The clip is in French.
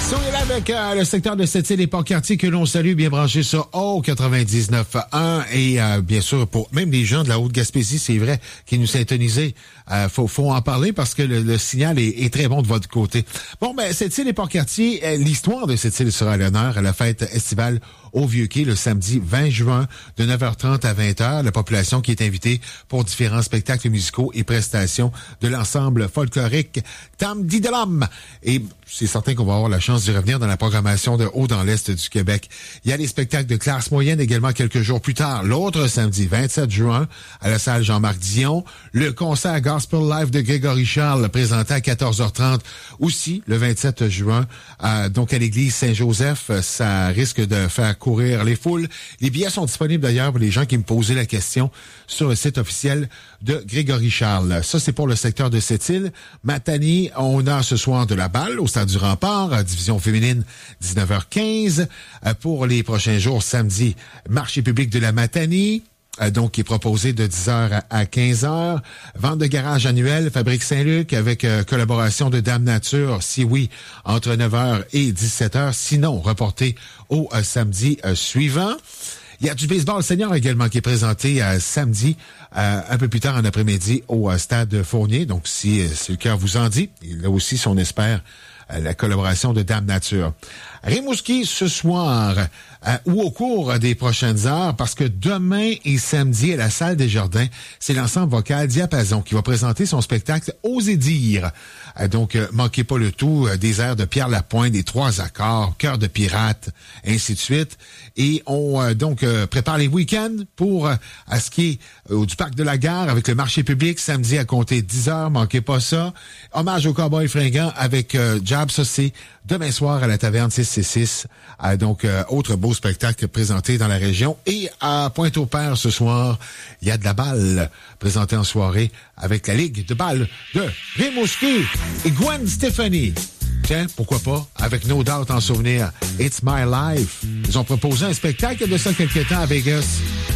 Soyez là avec le secteur de Sept-Îles et Port-Cartier que l'on salue, bien branché sur O 99.1 et bien sûr pour même les gens de la Haute-Gaspésie, c'est vrai, qui nous syntonisaient. Faut en parler parce que le signal est très bon de votre côté. Bon, ben Sept-Îles et Port-Cartier, l'histoire de Sept-Îles sera à l'honneur à la fête estivale au Vieux-Quai le samedi 20 juin de 9h30 à 20h. La population qui est invitée pour différents spectacles musicaux et prestations de l'ensemble folklorique Tam Didelam. Et c'est certain qu'on va avoir la chance d'y revenir dans la programmation de Haut dans l'Est du Québec. Il y a les spectacles de classe moyenne également quelques jours plus tard. L'autre samedi 27 juin à la salle Jean-Marc Dion. Le concert Gospel Live de Grégory Charles présenté à 14h30 aussi le 27 juin. Donc à l'église Saint-Joseph, ça risque de faire courir les foules. Les billets sont disponibles d'ailleurs pour les gens qui me posaient la question sur le site officiel de Grégory Charles. Ça, c'est pour le secteur de Sept-Îles. Matanie, on a ce soir de la balle au Stade du Rempart, division féminine, 19h15. Pour les prochains jours, samedi, marché public de la Matanie. Donc, qui est proposé de 10h à 15h. Vente de garage annuelle, Fabrique Saint-Luc, avec collaboration de Dame Nature, si oui, entre 9h et 17h. Sinon, reporté au samedi suivant. Il y a du baseball senior également qui est présenté samedi, un peu plus tard en après-midi, au Stade Fournier. Donc, si le cœur vous en dit, il a aussi, si on espère, la collaboration de Dame Nature. Rimouski ce soir ou au cours des prochaines heures, parce que demain et samedi à la Salle des Jardins, c'est l'ensemble vocal Diapason qui va présenter son spectacle Osez dire. Donc, manquez pas le tout des airs de Pierre Lapointe, des Trois Accords, Cœur de pirate, ainsi de suite. Et on prépare les week-ends pour ce qui est du Parc de la Gare avec le marché public samedi à compter 10h, manquez pas ça. Hommage au cowboy fringant avec Jab, ça c'est demain soir à la Taverne 666. Autre beau spectacle présenté dans la région. Et à Pointe-au-Père ce soir, il y a de la balle présentée en soirée avec la Ligue de balle de Rimouski et Gwen Stefani. Tiens, pourquoi pas, avec No Doubt en souvenir, It's My Life. Ils ont proposé un spectacle de ça quelque temps à Vegas.